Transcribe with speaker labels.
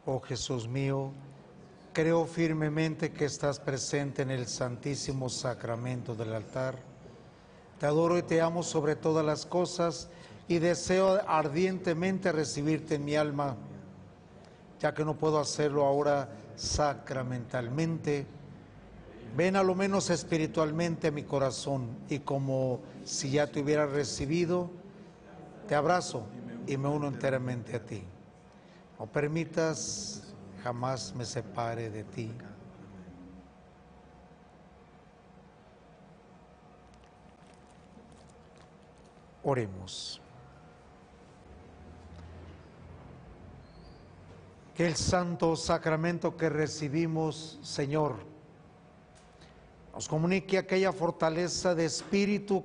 Speaker 1: Oh Jesús mío, creo firmemente que estás presente en el Santísimo Sacramento del altar. Te adoro y te amo sobre todas las cosas y deseo ardientemente recibirte en mi alma. Ya que no puedo hacerlo ahora sacramentalmente, ven a lo menos espiritualmente a mi corazón y como si ya te hubiera recibido, te abrazo y me uno enteramente a ti. No permitas jamás me separe de ti. Oremos. Que el santo sacramento que recibimos, Señor, nos comunique aquella fortaleza de espíritu